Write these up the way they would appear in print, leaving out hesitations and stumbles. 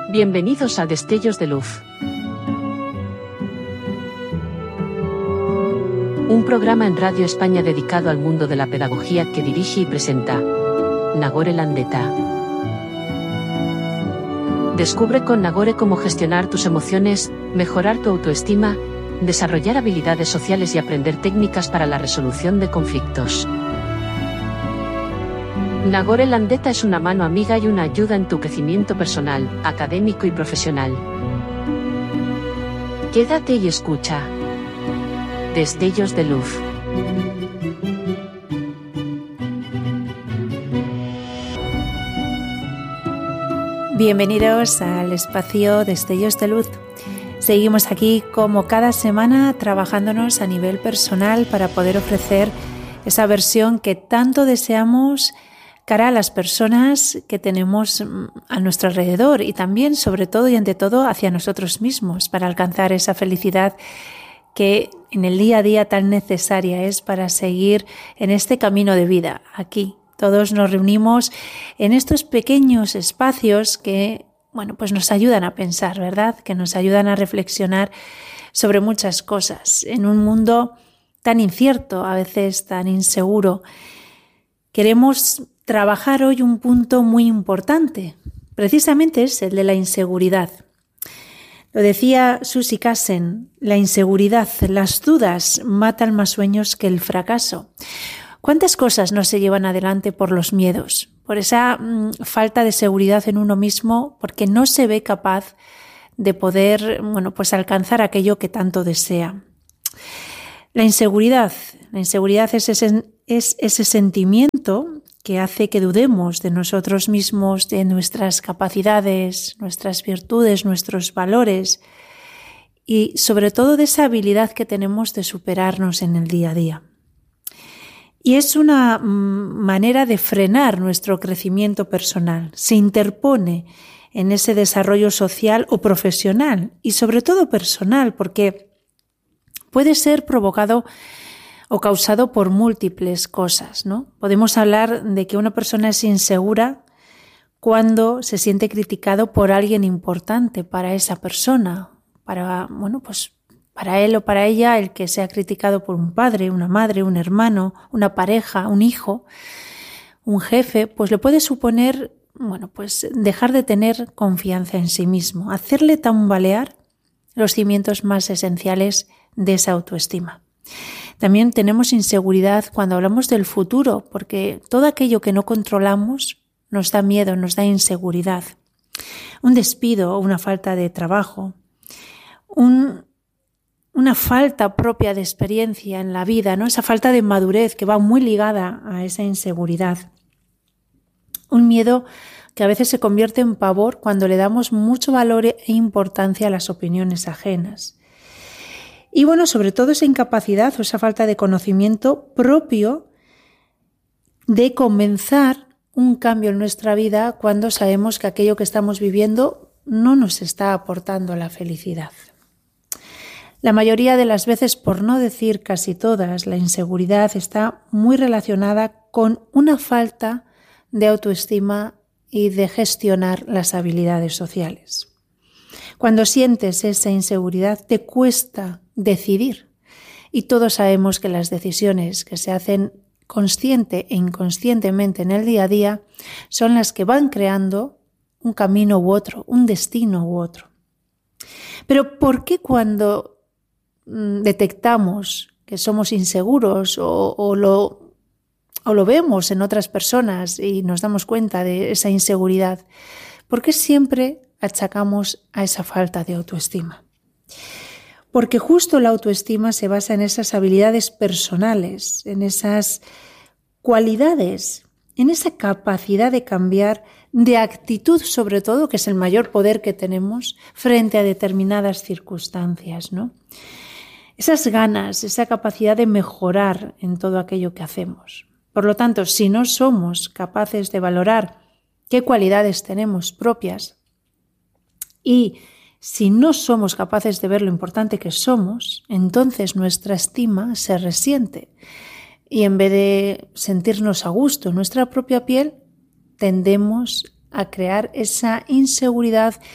Bienvenidos a Destellos de Luz. Un programa en Radio España dedicado al mundo de la pedagogía que dirige y presenta Nagore Landeta. Descubre con Nagore cómo gestionar tus emociones, mejorar tu autoestima, desarrollar habilidades sociales y aprender técnicas para la resolución de conflictos. Nagore Landeta es una mano amiga y una ayuda en tu crecimiento personal, académico y profesional. Quédate y escucha. Destellos de Luz. Bienvenidos al espacio Destellos de Luz. Seguimos aquí como cada semana trabajándonos a nivel personal para poder ofrecer esa versión que tanto deseamos cara a las personas que tenemos a nuestro alrededor y también, sobre todo y ante todo, hacia nosotros mismos para alcanzar esa felicidad que en el día a día tan necesaria es para seguir en este camino de vida. Aquí todos nos reunimos en estos pequeños espacios que, pues nos ayudan a pensar, ¿verdad? Que nos ayudan a reflexionar sobre muchas cosas. En un mundo tan incierto, a veces tan inseguro, queremos trabajar hoy un punto muy importante. Precisamente es el de la inseguridad. Lo decía Susie Kassen, la inseguridad, las dudas matan más sueños que el fracaso. ¿Cuántas cosas no se llevan adelante por los miedos? Por esa falta de seguridad en uno mismo, porque no se ve capaz de poder, alcanzar aquello que tanto desea. La inseguridad es ese sentimiento que hace que dudemos de nosotros mismos, de nuestras capacidades, nuestras virtudes, nuestros valores y sobre todo de esa habilidad que tenemos de superarnos en el día a día. Y es una manera de frenar nuestro crecimiento personal. Se interpone en ese desarrollo social o profesional y sobre todo personal, porque puede ser provocado o causado por múltiples cosas, ¿no? Podemos hablar de que una persona es insegura cuando se siente criticado por alguien importante para esa persona, para él o para ella, el que sea criticado por un padre, una madre, un hermano, una pareja, un hijo, un jefe, pues le puede suponer, dejar de tener confianza en sí mismo, hacerle tambalear los cimientos más esenciales de esa autoestima. También tenemos inseguridad cuando hablamos del futuro, porque todo aquello que no controlamos nos da miedo, nos da inseguridad. Un despido o una falta de trabajo, una falta propia de experiencia en la vida, ¿no? Esa falta de madurez que va muy ligada a esa inseguridad. Un miedo que a veces se convierte en pavor cuando le damos mucho valor e importancia a las opiniones ajenas. Y sobre todo esa incapacidad o esa falta de conocimiento propio de comenzar un cambio en nuestra vida cuando sabemos que aquello que estamos viviendo no nos está aportando la felicidad. La mayoría de las veces, por no decir casi todas, la inseguridad está muy relacionada con una falta de autoestima y de gestionar las habilidades sociales. Cuando sientes esa inseguridad, te cuesta decidir. Y todos sabemos que las decisiones que se hacen consciente e inconscientemente en el día a día son las que van creando un camino u otro, un destino u otro. Pero ¿por qué cuando detectamos que somos inseguros o lo vemos en otras personas y nos damos cuenta de esa inseguridad, por qué siempre achacamos a esa falta de autoestima? Porque justo la autoestima se basa en esas habilidades personales, en esas cualidades, en esa capacidad de cambiar, de actitud sobre todo, que es el mayor poder que tenemos frente a determinadas circunstancias, ¿no? Esas ganas, esa capacidad de mejorar en todo aquello que hacemos. Por lo tanto, si no somos capaces de valorar qué cualidades tenemos propias y si no somos capaces de ver lo importante que somos, entonces nuestra estima se resiente y en vez de sentirnos a gusto en nuestra propia piel, tendemos a crear esa inseguridad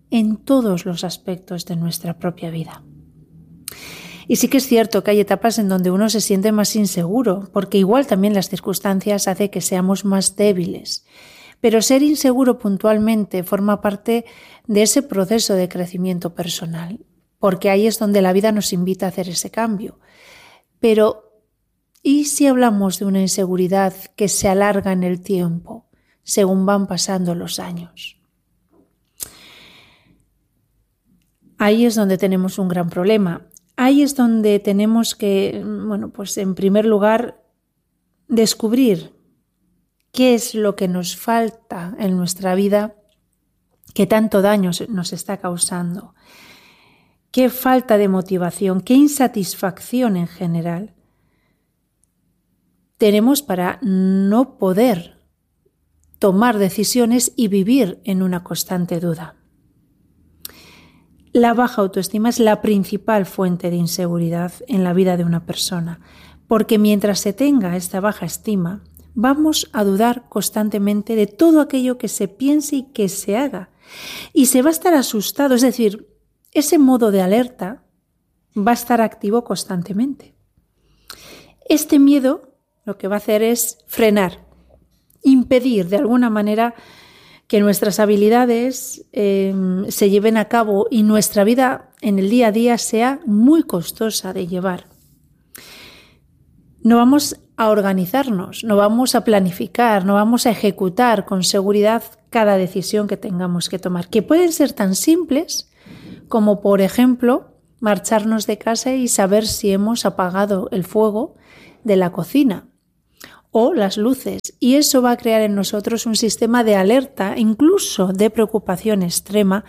en todos los aspectos de nuestra propia vida. Y sí que es cierto que hay etapas en donde uno se siente más inseguro, porque igual también las circunstancias hacen que seamos más débiles. Pero ser inseguro puntualmente forma parte de ese proceso de crecimiento personal, porque ahí es donde la vida nos invita a hacer ese cambio. Pero, ¿y si hablamos de una inseguridad que se alarga en el tiempo, según van pasando los años? Ahí es donde tenemos un gran problema. Ahí es donde tenemos que, pues en primer lugar, descubrir qué es lo que nos falta en nuestra vida que tanto daño nos está causando. Qué falta de motivación, qué insatisfacción en general tenemos para no poder tomar decisiones y vivir en una constante duda. La baja autoestima es la principal fuente de inseguridad en la vida de una persona, porque mientras se tenga esta baja estima, vamos a dudar constantemente de todo aquello que se piense y que se haga. Y se va a estar asustado, es decir, ese modo de alerta va a estar activo constantemente. Este miedo lo que va a hacer es frenar, impedir de alguna manera que nuestras habilidades se lleven a cabo y nuestra vida en el día a día sea muy costosa de llevar. No vamos a organizarnos, no vamos a planificar, no vamos a ejecutar con seguridad cada decisión que tengamos que tomar, que pueden ser tan simples como, por ejemplo, marcharnos de casa y saber si hemos apagado el fuego de la cocina o las luces, y eso va a crear en nosotros un sistema de alerta, incluso de preocupación extrema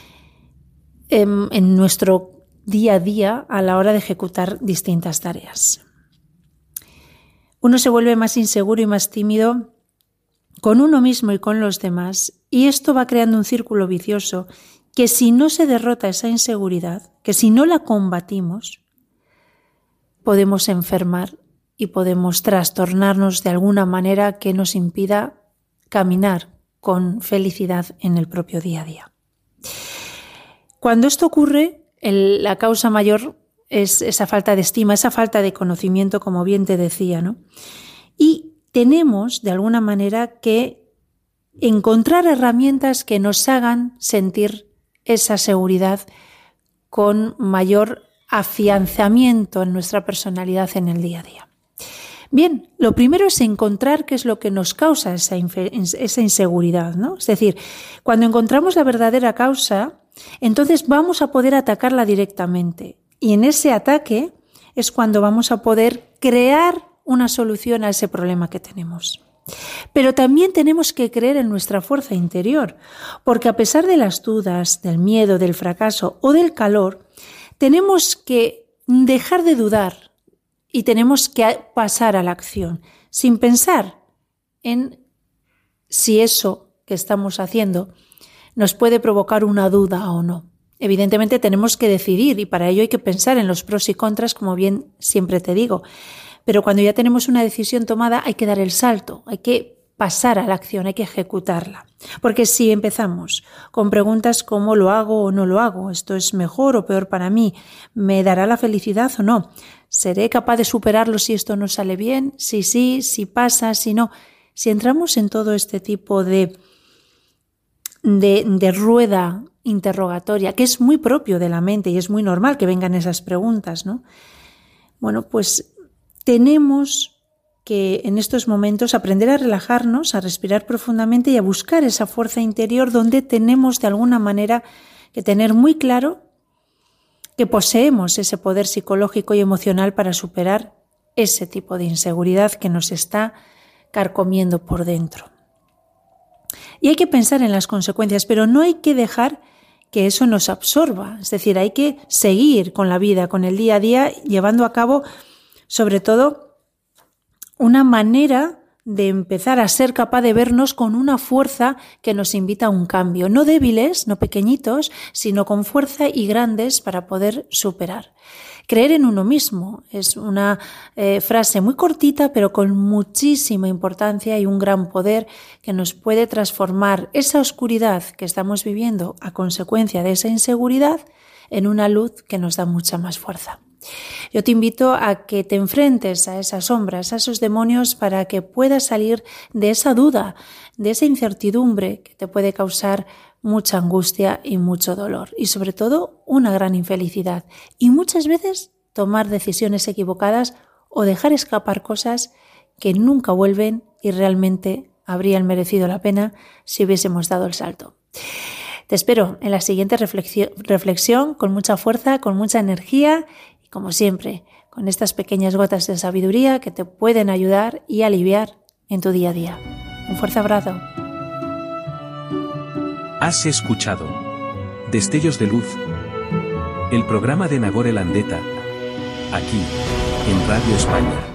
en nuestro día a día a la hora de ejecutar distintas tareas. Uno se vuelve más inseguro y más tímido con uno mismo y con los demás, y esto va creando un círculo vicioso que si no se derrota esa inseguridad, que si no la combatimos, podemos enfermar y podemos trastornarnos de alguna manera que nos impida caminar con felicidad en el propio día a día. Cuando esto ocurre, la causa mayor es esa falta de estima, esa falta de conocimiento, como bien te decía, ¿no? Y tenemos, de alguna manera, que encontrar herramientas que nos hagan sentir esa seguridad con mayor afianzamiento en nuestra personalidad en el día a día. Bien, lo primero es encontrar qué es lo que nos causa esa inseguridad, ¿no? Es decir, cuando encontramos la verdadera causa, entonces vamos a poder atacarla directamente. Y en ese ataque es cuando vamos a poder crear una solución a ese problema que tenemos. Pero también tenemos que creer en nuestra fuerza interior, porque a pesar de las dudas, del miedo, del fracaso o del calor, tenemos que dejar de dudar y tenemos que pasar a la acción, sin pensar en si eso que estamos haciendo nos puede provocar una duda o no. Evidentemente tenemos que decidir y para ello hay que pensar en los pros y contras, como bien siempre te digo. Pero cuando ya tenemos una decisión tomada hay que dar el salto, hay que pasar a la acción, hay que ejecutarla. Porque si empezamos con preguntas como ¿lo hago o no lo hago? ¿Esto es mejor o peor para mí? ¿Me dará la felicidad o no? ¿Seré capaz de superarlo si esto no sale bien? Si sí, si pasa, si no. Si entramos en todo este tipo de rueda interrogatoria, que es muy propio de la mente y es muy normal que vengan esas preguntas, ¿no? Bueno, pues tenemos que en estos momentos aprender a relajarnos, a respirar profundamente y a buscar esa fuerza interior donde tenemos de alguna manera que tener muy claro que poseemos ese poder psicológico y emocional para superar ese tipo de inseguridad que nos está carcomiendo por dentro. Y hay que pensar en las consecuencias, pero no hay que dejar que eso nos absorba. Es decir, hay que seguir con la vida, con el día a día, llevando a cabo, sobre todo, una manera de empezar a ser capaz de vernos con una fuerza que nos invita a un cambio. No débiles, no pequeñitos, sino con fuerza y grandes para poder superar. Creer en uno mismo es una frase muy cortita, pero con muchísima importancia y un gran poder que nos puede transformar esa oscuridad que estamos viviendo a consecuencia de esa inseguridad en una luz que nos da mucha más fuerza. Yo te invito a que te enfrentes a esas sombras, a esos demonios, para que puedas salir de esa duda, de esa incertidumbre que te puede causar mucha angustia y mucho dolor y sobre todo una gran infelicidad y muchas veces tomar decisiones equivocadas o dejar escapar cosas que nunca vuelven y realmente habrían merecido la pena si hubiésemos dado el salto. Te espero en la siguiente reflexión con mucha fuerza, con mucha energía y como siempre con estas pequeñas gotas de sabiduría que te pueden ayudar y aliviar en tu día a día. Un fuerte abrazo. Has escuchado Destellos de Luz, el programa de Nagore Landeta, aquí, en Radio España.